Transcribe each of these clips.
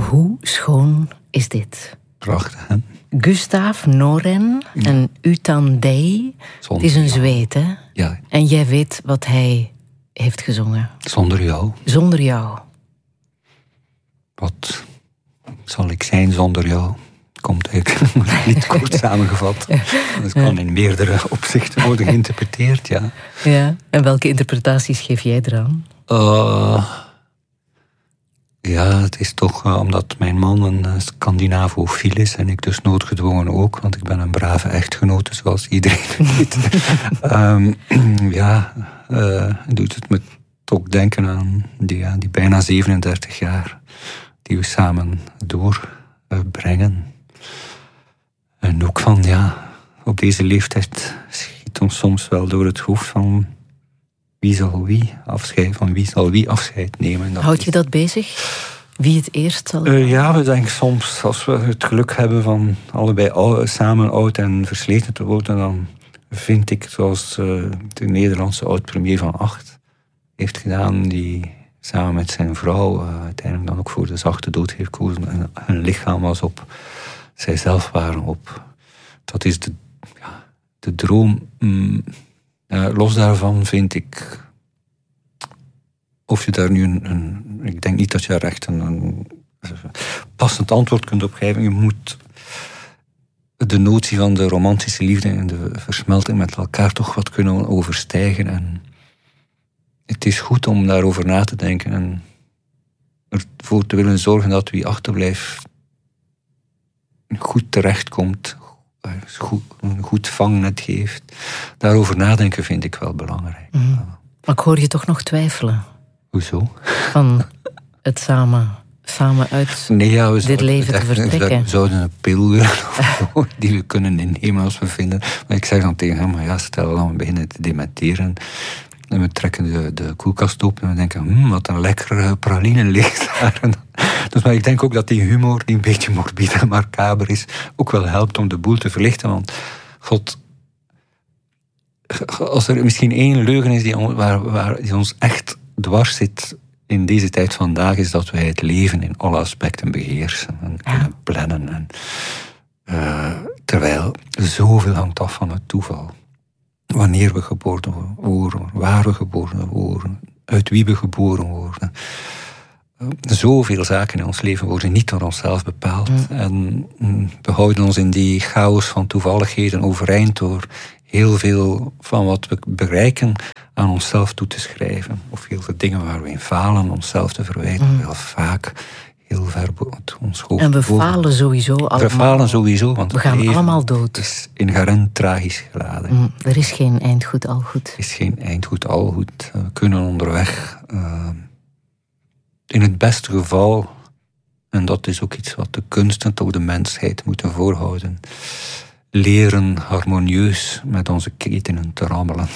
Hoe schoon is dit? Prachtig, hè? Gustav Noren en Utan Dey. Het is een Zweed, hè? Ja. En jij weet wat hij heeft gezongen. Zonder jou. Zonder jou. Wat zal ik zijn zonder jou? Komt eigenlijk niet kort samengevat. Dat kan in meerdere opzichten worden geïnterpreteerd, ja. Ja. En welke interpretaties geef jij eraan? Ja, het is toch omdat mijn man een Scandinavofiel is en ik dus noodgedwongen ook, want ik ben een brave echtgenote, zoals iedereen weet. Doet het me toch denken aan die bijna 37 jaar die we samen doorbrengen. En ook van, op deze leeftijd schiet ons soms wel door het hoofd van wie zal wie afscheid nemen. Houd je dat bezig? Wie het eerst zal... We denken soms, als we het geluk hebben van allebei samen oud en versleten te worden, dan vind ik, zoals de Nederlandse oud-premier van Acht heeft gedaan, die samen met zijn vrouw uiteindelijk dan ook voor de zachte dood heeft gekozen. En hun lichaam was op, zijzelf waren op. Dat is de droom. Los daarvan vind ik, of je daar nu ik denk niet dat je daar echt een passend antwoord kunt op geven. Je moet de notie van de romantische liefde en de versmelting met elkaar toch wat kunnen overstijgen. En het is goed om daarover na te denken en ervoor te willen zorgen dat wie achterblijft goed terechtkomt, een goed vangnet geeft. Daarover nadenken vind ik wel belangrijk. Maar ik hoor je toch nog twijfelen. Hoezo? Van het samen uit dit leven te vertrekken. We zouden een pil willen die we kunnen innemen als we vinden. Maar ik zeg dan tegen hem, stel dat we beginnen te dementeren. En we trekken de koelkast open en we denken, wat een lekkere praline ligt daar. Dus, maar ik denk ook dat die humor, die een beetje morbide en macaber is, ook wel helpt om de boel te verlichten. Want, God, als er misschien één leugen is die ons echt dwars zit in deze tijd vandaag, is dat wij het leven in alle aspecten beheersen en kunnen plannen. En, terwijl zoveel hangt af van het toeval. Wanneer we geboren worden, waar we geboren worden, uit wie we geboren worden. Zoveel zaken in ons leven worden niet door onszelf bepaald. En we houden ons in die chaos van toevalligheden overeind door heel veel van wat we bereiken aan onszelf toe te schrijven. Of heel veel dingen waar we in falen, onszelf te verwijten. Heel vaak heel ver ons hoofd. En we falen sowieso allemaal. We falen sowieso, want we gaan allemaal dood. Het is inherent tragisch geladen. Er is geen eind goed al goed. Er is geen eind goed al goed. We kunnen onderweg in het beste geval, en dat is ook iets wat de kunsten toch de mensheid moeten voorhouden, leren harmonieus met onze ketenen te rammelen.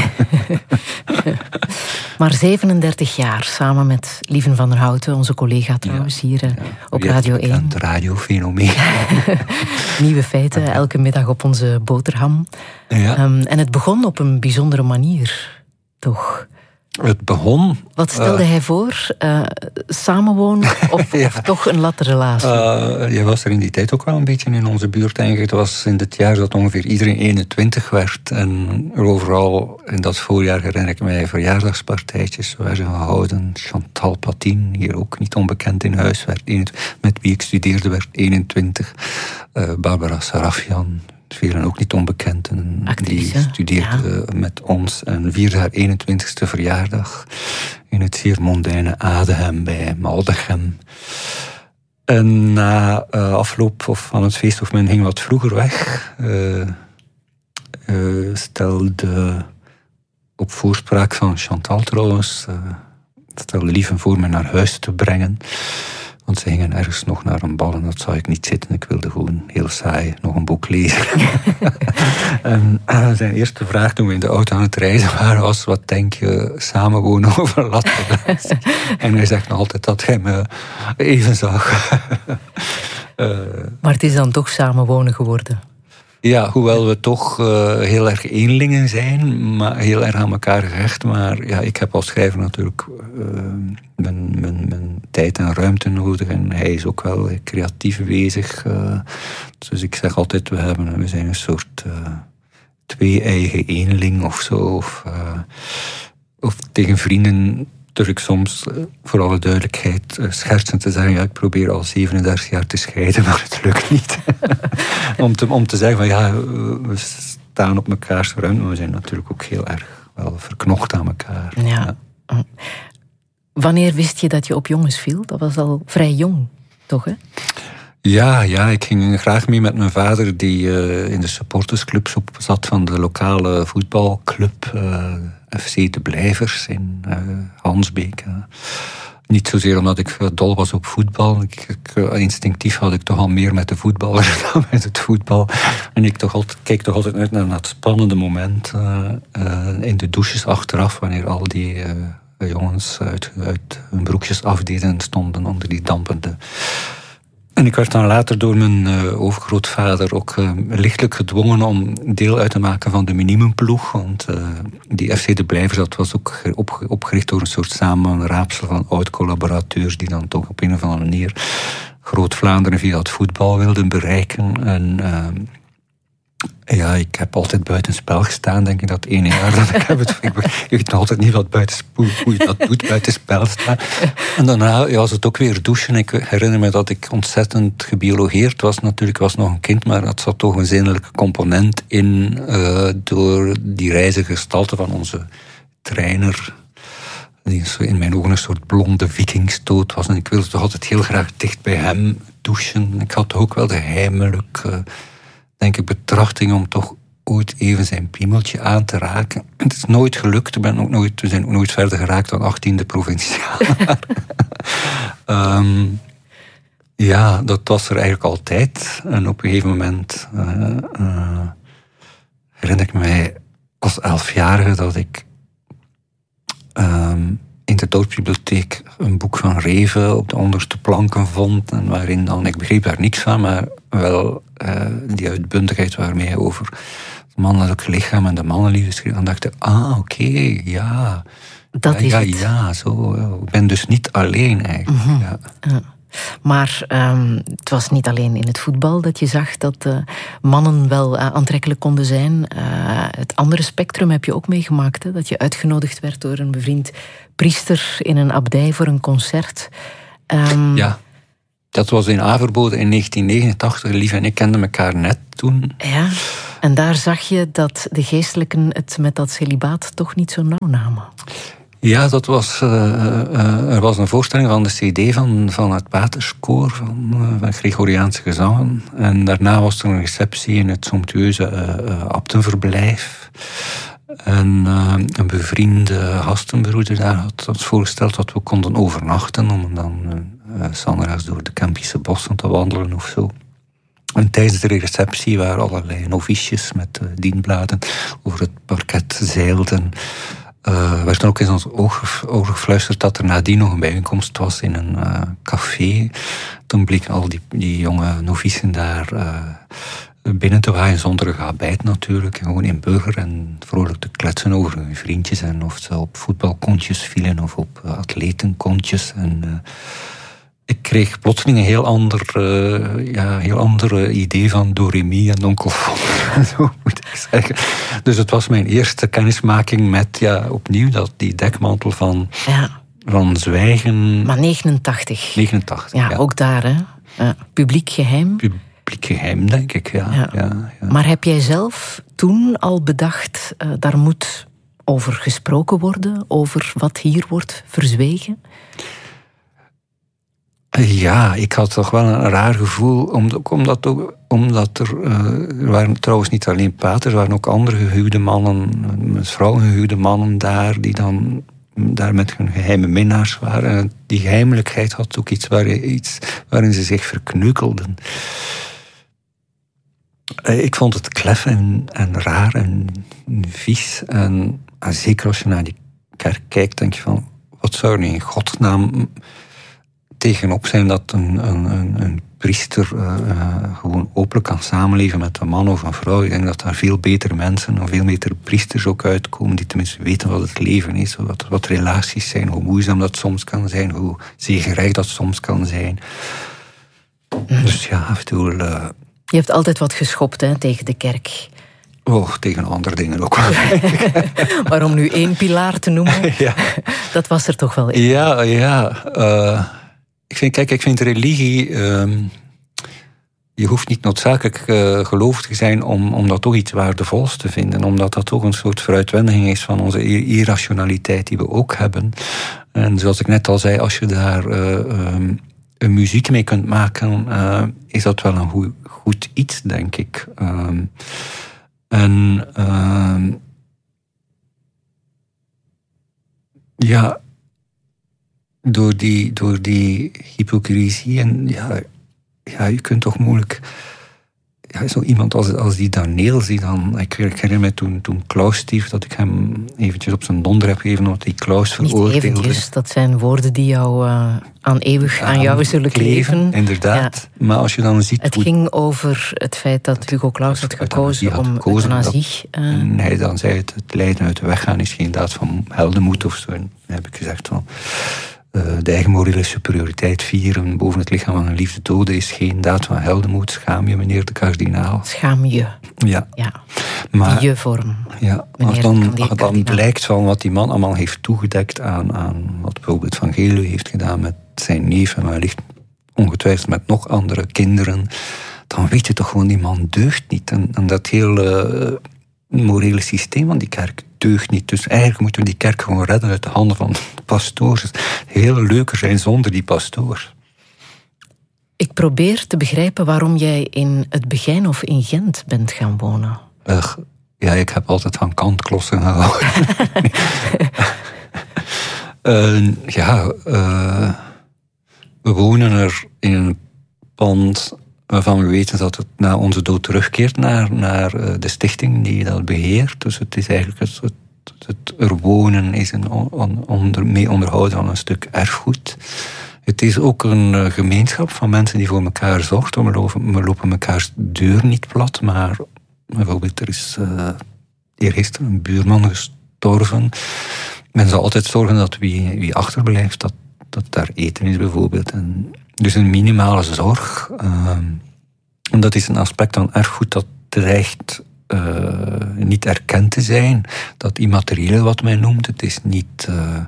Maar 37 jaar, samen met Lieven van der Houten, onze collega trouwens, hier op Radio 1. Het radiofenomeen. Nieuwe feiten, elke middag op onze boterham. Ja. En het begon op een bijzondere manier, toch? Het begon... Wat stelde hij voor? Samenwonen of toch een latte relatie? Je was er in die tijd ook wel een beetje in onze buurt eigenlijk. Het was in het jaar dat ongeveer iedereen 21 werd. En overal in dat voorjaar herinner ik mij verjaardagspartijtjes werden gehouden. Chantal Patien, hier ook niet onbekend in huis, met wie ik studeerde, werd 21. Barbara Sarafian, velen ook niet onbekend. Actrice, die studeerde met ons en vierde haar 21ste verjaardag in het zeer mondaine Adem bij Maldegem. En na afloop van het feest, of men ging wat vroeger weg, stelde op voorspraak van Chantal trouwens, stelde Lieven voor me naar huis te brengen. Want ze gingen ergens nog naar een bal en dat zou ik niet zitten. Ik wilde gewoon heel saai nog een boek lezen. En zijn eerste vraag toen we in de auto aan het reizen waren was: wat denk je samenwonen over latterelatie? En hij zegt nog altijd dat hij me even zag. Maar het is dan toch samenwonen geworden? Ja, hoewel we toch heel erg eenlingen zijn, maar heel erg aan elkaar gehecht. Maar ja, ik heb als schrijver natuurlijk mijn tijd en ruimte nodig. En hij is ook wel creatief bezig. Dus ik zeg altijd, we zijn een soort twee-eigen eenling of zo. Of tegen vrienden durf ik soms, voor alle duidelijkheid, schertsend te zeggen, ja, ik probeer al 37 jaar te scheiden, maar het lukt niet. om te zeggen van ja, we staan op mekaars ruimte, maar we zijn natuurlijk ook heel erg wel verknocht aan elkaar. Ja. Ja. Wanneer wist je dat je op jongens viel? Dat was al vrij jong, toch, hè? Ja, ik ging graag mee met mijn vader, die in de supportersclub zat van de lokale voetbalclub FC De Blijvers in Hansbeek. Niet zozeer omdat ik dol was op voetbal. Instinctief had ik toch al meer met de voetballer dan met het voetbal. En ik keek toch altijd uit naar dat spannende moment in de douches achteraf, wanneer al die jongens uit hun broekjes afdeden en stonden onder die dampende. En ik werd dan later door mijn overgrootvader ook lichtelijk gedwongen om deel uit te maken van de minimumploeg. Want die FC De Blijvers, dat was ook opgericht door een soort samenraapsel van oud-collaborateurs die dan toch op een of andere manier Groot-Vlaanderen via het voetbal wilden bereiken. En ja, ik heb altijd buitenspel gestaan, denk ik, dat ene jaar. Dat ik weet nog altijd niet hoe je dat doet, buitenspel staan. En daarna was het ook weer douchen. Ik herinner me dat ik ontzettend gebiologeerd was. Natuurlijk, was nog een kind, maar dat zat toch een zinnelijke component in door die reizige gestalte van onze trainer, die in mijn ogen een soort blonde vikingstoot was. En ik wilde toch altijd heel graag dicht bij hem douchen. Ik had ook wel de heimelijke, denk ik, betrachting om toch ooit even zijn piemeltje aan te raken. Het is nooit gelukt. We zijn ook nooit verder geraakt dan 18e provinciaal. Ja, dat was er eigenlijk altijd. En op een gegeven moment herinner ik mij als 11-jarige dat ik in de dorpsbibliotheek een boek van Reven op de onderste planken vond. En waarin dan, ik begreep daar niks van, maar wel die uitbundigheid waarmee hij over het mannelijk lichaam en de mannenliefde schreef. Dan dacht ik, oké, ja. Dat is het. Ja, zo. Ik ben dus niet alleen eigenlijk. Mm-hmm. Ja. Maar het was niet alleen in het voetbal dat je zag dat mannen wel aantrekkelijk konden zijn. Het andere spectrum heb je ook meegemaakt. Hè? Dat je uitgenodigd werd door een bevriend priester in een abdij voor een concert. Ja, dat was in Averboden in 1989. Lief en ik kenden elkaar net toen. Ja, en daar zag je dat de geestelijken het met dat celibaat toch niet zo nauw namen. Ja, dat was, er was een voorstelling van de CD van het Paterskoor van Gregoriaanse gezangen. En daarna was er een receptie in het somptueuze abtenverblijf. En een bevriende gastenbroeder daar had ons voorgesteld dat we konden overnachten om dan s'nachts door de Kempische bossen te wandelen of zo. En tijdens de receptie waren allerlei noviciës met dienbladen over het parket zeilden. Werd er ook in ons oor gefluisterd dat er nadien nog een bijeenkomst was in een café. Toen bleken al die jonge novicen daar binnen te waaien zonder een gabijt natuurlijk. Gewoon in burger en vrolijk te kletsen over hun vriendjes. En of ze op voetbalkontjes vielen of op atletenkontjes. En ik kreeg plotseling een heel ander idee van Doremi en Onkel Fon. Zo moet ik zeggen. Dus het was mijn eerste kennismaking met opnieuw die dekmantel van zwijgen. Maar 89. 89, ja. Ook daar, hè? Publiek geheim. Publiek geheim, denk ik, ja. Maar heb jij zelf toen al bedacht, daar moet over gesproken worden, over wat hier wordt verzwegen? Ja, ik had toch wel een raar gevoel, omdat er waren trouwens niet alleen paters, er waren ook andere gehuwde mannen, met vrouwen gehuwde mannen daar, die dan daar met hun geheime minnaars waren. En die geheimelijkheid had ook iets waarin ze zich verkneukelden. Ik vond het klef en raar en vies. En zeker als je naar die kerk kijkt, denk je van, wat zou er in godsnaam tegenop zijn dat een priester gewoon openlijk kan samenleven met een man of een vrouw. Ik denk dat daar veel betere mensen, of veel betere priesters ook uitkomen, die tenminste weten wat het leven is, wat relaties zijn, hoe moeizaam dat soms kan zijn, hoe zegenrijk dat soms kan zijn. Dus ja, ik bedoel... Je hebt altijd wat geschopt, hè, tegen de kerk. Oh, tegen andere dingen ook wel. Maar om nu 1 pilaar te noemen, ja. Dat was er toch wel in. Ja. Ik vind religie... je hoeft niet noodzakelijk gelovig te zijn om dat toch iets waardevols te vinden. Omdat dat toch een soort veruitwendiging is van onze irrationaliteit die we ook hebben. En zoals ik net al zei, als je daar een muziek mee kunt maken, is dat wel een goed iets, denk ik. Ja, door die hypocrisie en ja, je kunt toch moeilijk... Ja, zo iemand als die Daniels, ik herinner me toen Klaus stierf, dat ik hem eventjes op zijn donder heb gegeven, omdat hij Klaus veroordeelde. Niet eventjes, dat zijn woorden die jou eeuwig aan jou zullen kleven. Inderdaad, ja. Maar als je dan ziet... Het ging over het feit dat Hugo Claus had gekozen om euthanasie... En hij dan zei het lijden uit de weg gaan is geen daad van heldenmoed of zo. En dan heb ik gezegd van... de eigen morele superioriteit vieren boven het lichaam van een liefde doden is geen daad van heldenmoed. Schaam je, meneer de kardinaal. Schaam je. Ja. Maar, die je-vorm. Ja, als dan blijkt van wat die man allemaal heeft toegedekt aan wat bijvoorbeeld Van Gelu heeft gedaan met zijn neef en wellicht ongetwijfeld met nog andere kinderen, dan weet je toch gewoon, die man deugt niet. En dat hele morele systeem van die kerk deugt niet. Dus eigenlijk moeten we die kerk gewoon redden uit de handen van de pastoors. Het heel leuker zijn zonder die pastoors. Ik probeer te begrijpen waarom jij in het Begijn of in Gent bent gaan wonen. Ja, ik heb altijd van kantklossen gehouden. We wonen er in een pand waarvan we weten dat het na onze dood terugkeert naar de stichting die dat beheert. Dus het is eigenlijk het er wonen is mee onderhouden van een stuk erfgoed. Het is ook een gemeenschap van mensen die voor elkaar zorgt. We lopen mekaars deur niet plat, maar bijvoorbeeld er is eergisteren een buurman gestorven. Men zal altijd zorgen dat wie achterblijft, dat daar eten is bijvoorbeeld. En dus een minimale zorg. En dat is een aspect van erfgoed dat dreigt niet erkend te zijn. Dat immateriële wat men noemt, het is niet...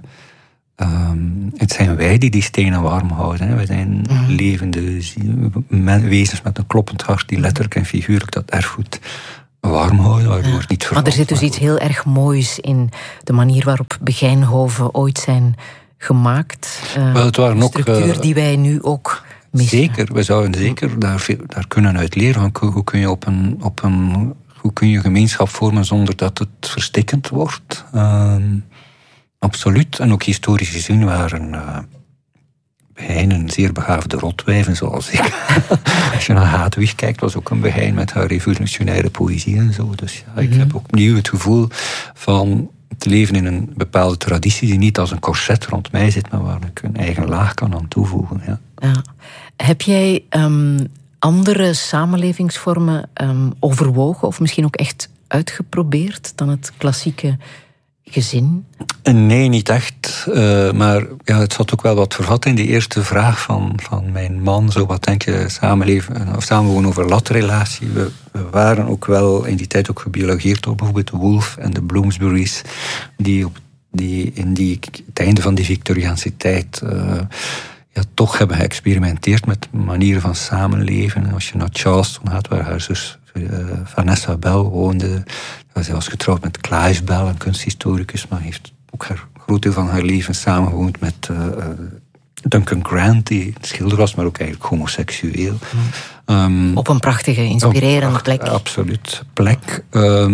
het zijn wij die stenen warm houden. Hè. Wij zijn levende wezens met een kloppend hart die letterlijk en figuurlijk dat erfgoed warm houden, waardoor het niet vervalt. Maar er zit dus iets heel erg moois in de manier waarop Begijnhoven ooit zijn gemaakt. Wel, het waren een structuur die wij nu ook missen. Zeker, we zouden zeker daar kunnen uit leren. Hoe kun je gemeenschap vormen zonder dat het verstikkend wordt? Absoluut. En ook historisch gezien waren Begijnen zeer begaafde rotwijven, zoals ik. Als je naar Hadewig kijkt, was ook een Begijn met haar revolutionaire poëzie en zo. Dus ja, ik heb ook opnieuw het gevoel van te leven in een bepaalde traditie die niet als een corset rond mij zit, maar waar ik een eigen laag kan aan toevoegen. Ja. Ja. Heb jij andere samenlevingsvormen overwogen of misschien ook echt uitgeprobeerd dan het klassieke gezin? Nee, niet echt. Maar ja, het zat ook wel wat vervat in die eerste vraag van mijn man. Zo wat denk je, samenleven of samenwonen over latrelatie. We waren ook wel in die tijd ook gebiologeerd door bijvoorbeeld Woolf en de Bloomsburys, die het einde van die Victoriaanse tijd toch hebben geëxperimenteerd met manieren van samenleven. Als je naar Charleston gaat, waar haar zus Vanessa Bell woonde. Zij was getrouwd met Clive Bell, een kunsthistoricus, maar heeft ook een groot deel van haar leven samengewoond met Duncan Grant, die schilder was, maar ook eigenlijk homoseksueel. Op een prachtige, inspirerende plek. Absoluut, plek.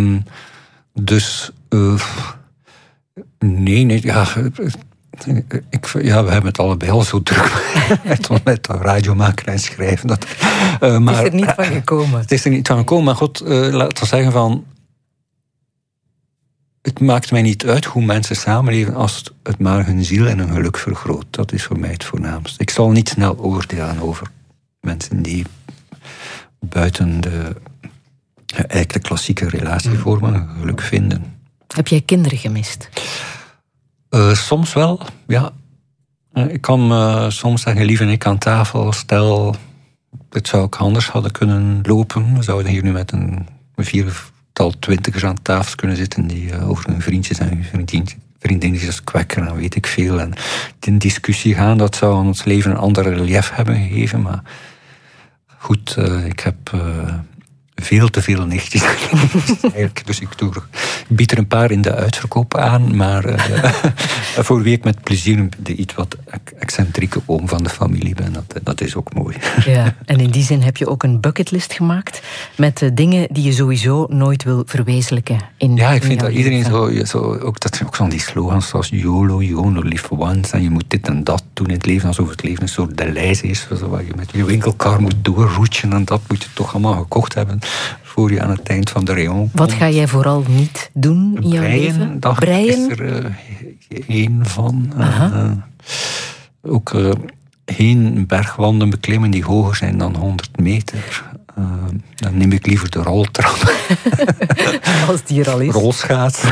Nee, ja... we hebben het allebei al zo druk met radiomaken en schrijven. Maar, het is er niet van gekomen. Het is er niet van gekomen, maar God, laten we zeggen van... het maakt mij niet uit hoe mensen samenleven als het maar hun ziel en hun geluk vergroot. Dat is voor mij het voornaamste. Ik zal niet snel oordelen over mensen die buiten eigenlijk de klassieke relatievormen geluk vinden. Heb jij kinderen gemist? Soms wel, ja. Ik kan soms zeggen, lief en ik aan tafel, stel, het zou ook anders hadden kunnen lopen. We zouden hier nu met een 4-tal 20ers aan tafel kunnen zitten die over hun vriendjes en vriendinnetjes kwekken en weet ik veel. En in discussie gaan, dat zou ons leven een ander relief hebben gegeven. Maar goed, ik heb veel te veel nichtjes. Dus ik bied er een paar in de uitverkoop aan, maar voor wie ik met plezier de iets wat excentrieke oom van de familie ben, dat is ook mooi. Ja, en in die zin heb je ook een bucketlist gemaakt met dingen die je sowieso nooit wil verwezenlijken. Ja, ik vind dat iedereen dat zijn ook zo'n die slogans zoals YOLO, you only live once, en je moet dit en dat doen in het leven, alsof het leven een soort de lijst is, waar je met je winkelkar moet doorroetjen en dat moet je toch allemaal gekocht hebben voor je aan het eind van de rayon. Wat ga jij vooral niet doen in jouw leven? Breien? Is er één van. Ook geen bergwanden beklimmen die hoger zijn dan 100 meter. Dan neem ik liever de roltrap. Als die er al is. Rolschaats.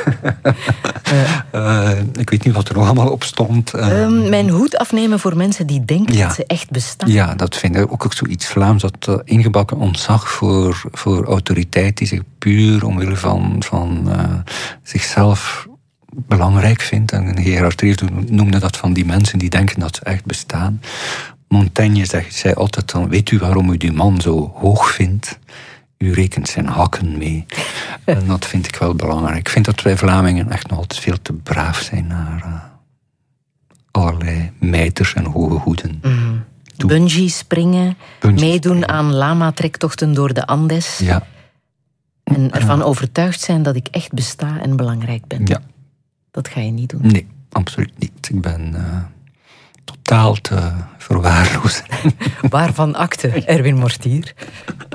Ik weet niet wat er nog allemaal op stond. Mijn hoed afnemen voor mensen die denken dat ze echt bestaan. Ja, dat vind ik ook zoiets Vlaams. Dat ingebakken ontzag voor autoriteit die zich puur omwille van zichzelf belangrijk vindt. En Gerard Reven noemde dat van die mensen die denken dat ze echt bestaan. Montaigne zei altijd dan, weet u waarom u die man zo hoog vindt? U rekent zijn hakken mee. En dat vind ik wel belangrijk. Ik vind dat wij Vlamingen echt nog altijd veel te braaf zijn naar allerlei mijters en hoge hoeden. Bungee springen, meedoen aan lama-trektochten door de Andes. Ja. En ervan overtuigd zijn dat ik echt besta en belangrijk ben. Ja. Dat ga je niet doen. Nee, absoluut niet. Ik ben totaal te verwaarlozen. Waarvan akte, Erwin Mortier?